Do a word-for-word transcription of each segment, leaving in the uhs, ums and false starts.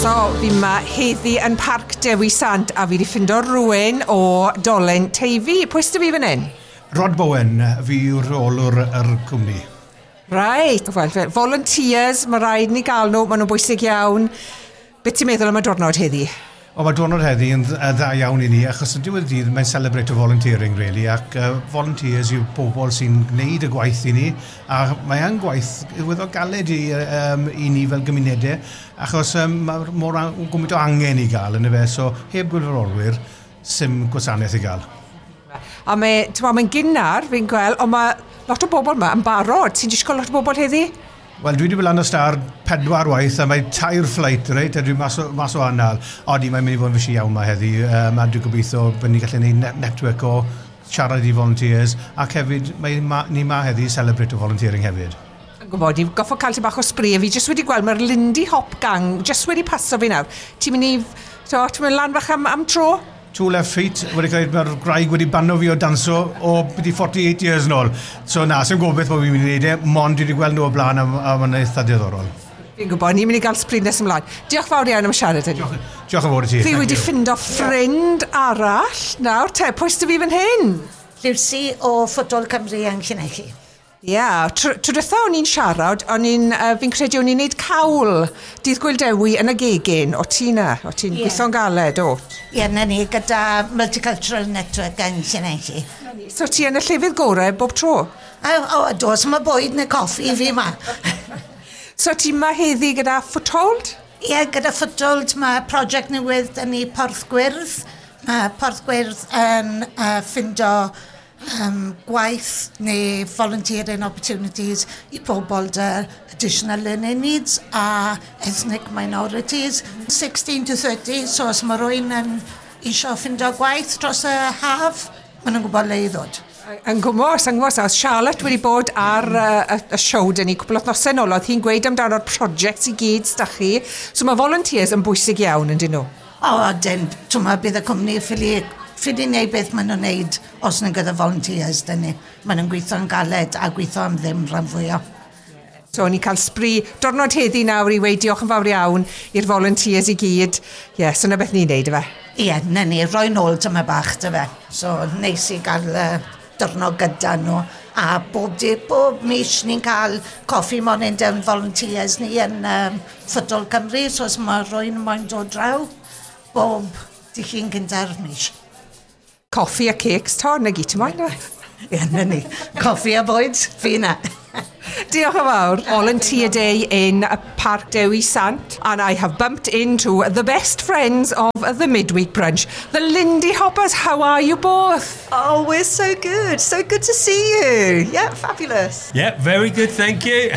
So, fi yma heddi yn Parc Dewi Sant a fi wedi ffindo rhywun o Dolen Teifi. Pwy sydd fi fan hyn? Rod Bowen, fi yw'r olwr yr cwmni. Right, well, volunteers, mae rhaid ni gael nhw, maen nhw'n bwysig iawn. Beth ti'n meddwl am y diwrnod heddi? O, mae diwrnod heddi yn dda iawn i ni, achos yn diwedd dydd mae'n celebrate o volunteering, really, ac uh, volunteers yw bobl sy'n gwneud y gwaith i ni, a mae yn gwaith weddol galed i, um, i ni fel gymunedau, achos um, mae mor gwmwyd o angen i gael, yn y fe, so heb gwirfoddolwyr, sim gwasanaeth i gael. A mae, mae'n gynnar, fi'n gweld, ond mae lot o bobl yma yn barod. Ti'n disgwyl lot o bobl heddi? Wel, dwi wedi bod lan o star pedwar waith, a mae tair fflait, reit, a dwi mas o, mas o anal. Odi, mae'n mynd i fod yn fysi iawn yma heddi, um, a dwi'n gobeithio bod ni'n gallu gwneud net network o siarad i volunteers, ac hefyd, mae ma, ni ma heddi celebrate o volunteering hefyd. Yn gwybod, i goffo cael ti bach o spray, fi jyst wedi gweld mae'r Lindy Hop Gang, jyst wedi paso fi nawr. Ti'n mynd i, so, ti'n mynd lan fach am, am tro? Two left feet, wedi cael mae'r graig wedi banno fi o danso o byddi forty-eight years nôl. So na, sy'n gobeith bod fi'n mynd i wneud e, mond dwi wedi gweld nhw o blaen a, a mae'n eitha diddorol. Fi'n gwybod, ni'n mynd i gael spring nes ymlaen. Diolch fawr iawn am siarad hynny. Diolch, diolch yn fawr i ti. Fi wedi ffindo ffrind arall. Nawr te, pwy sydd fi fan hyn? Lucy o Ffwtol Cymru yng Llanelli. Ia, yeah, tr trydytha o'n i'n siarad, o'n i'n, uh, fi'n credu o'n i'n neud cawl dydd Gwildewi yn y gegin, o ti na, o ti'n yeah. gweithio'n galed, o? Ie, yeah, na ni, gyda Multicultural Network yng Llanelli. So ti yn y llefydd gorau bob tro? O, o dos, mae bwyd neu coffi fi yma. So ti yma heddi gyda Foothold? Ie, yeah, gyda Foothold mae prosiect newydd yn ei Porth Gwyrdd. Mae Porth Gwyrdd yn uh, ffindo Um, gwaith neu volunteering opportunities i pobl dy additional learning needs a ethnic minorities. sixteen to thirty, so os mae rwy'n yn eisiau ffindo gwaith dros y haf, maen nhw'n gwybod le i ddod. Yn gwmwys, yn gwmwys, os Charlotte wedi bod ar uh, y, y show dyn ni cwbl o nosau nôl, oedd hi'n gweud amdano'r projects i gyd sdach chi, so mae volunteers yn bwysig iawn yn dyn nhw. O, dyn, twma bydd y cwmni ffili ffili neu beth maen nhw'n neud os nhw'n gyda volunteers dyn ni. Maen nhw'n gweithio'n galed a gweithio am ddim rhan fwyaf. So, ni cael spri, diwrnod heddi nawr i weid diolch yn fawr iawn i'r volunteers i gyd. Ie, yeah, so na beth ni'n neud, efe? Ie, yeah, na ni, roi nôl tyma bach, efe. So, neis i gael uh, diwrnod gyda nhw. A bob di, bob mis ni'n cael coffi morning down volunteers ni yn um, Ffwtol Cymru. So, os mae rwy'n moyn dod draw, bob di chi'n gynda'r mis. Coffi a cakes, to, na gyd ti'n moyn? Ie, na ni. Coffi a bwyd, fi na. Diolch yn fawr. Volunteer Day in Parc Dewi Sant, and I have bumped into the best friends of the midweek brunch, the Lindy Hoppers. How are you both? Oh, we're so good. So good to see you. Yeah, fabulous. Yeah, very good, thank you.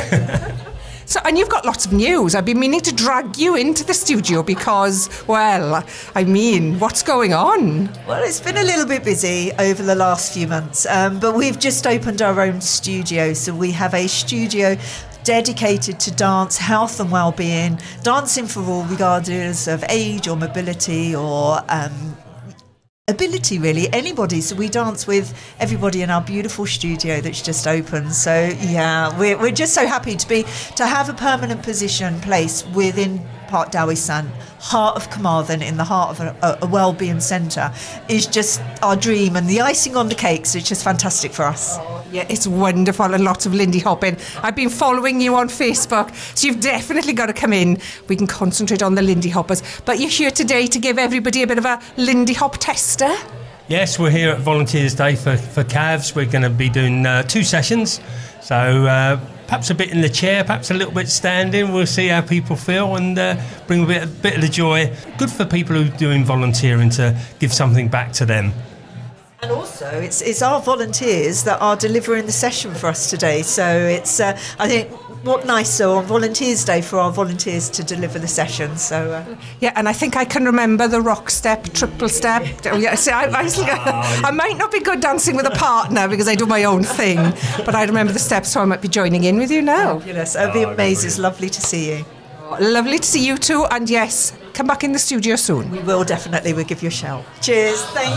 So, and you've got lots of news. I've been meaning to drag you into the studio because, well, I mean, what's going on? Well, it's been a little bit busy over the last few months, um, but we've just opened our own studio. So we have a studio dedicated to dance, health and well-being, dancing for all, regardless of age or mobility or um, ability, really, anybody. So we dance with everybody in our beautiful studio that's just opened. So yeah, we're we're just so happy to be to have a permanent position place within Parc Dewi Sant, heart of Carmarthen, in the heart of a, a well-being centre, is just our dream, and the icing on the cakes is just fantastic for us. Oh, yeah, it's wonderful, and lots of Lindy hopping. I've been following you on Facebook, so you've definitely got to come in. We can concentrate on the Lindy Hoppers. But you're here today to give everybody a bit of a Lindy Hop tester. Yes, we're here at Volunteers Day for, for C A Vs. We're going to be doing uh, two sessions. So uh, perhaps a bit in the chair, perhaps a little bit standing. We'll see how people feel and uh, bring a bit, a bit of the joy. Good for people who are doing volunteering to give something back to them. And also, it's it's our volunteers that are delivering the session for us today. So it's, uh, I think, what nicer on Volunteers Day for our volunteers to deliver the session. So uh, yeah, and I think I can remember the rock step, triple step. Oh, yeah, see, I, I, I might not be good dancing with a partner because I do my own thing, but I remember the steps, so I might be joining in with you now. Fabulous. It'll be amazing. It's lovely to see you. Oh, lovely to see you too, and yes, come back in the studio soon. We will definitely. We'll give you a shout. Cheers. Thank you.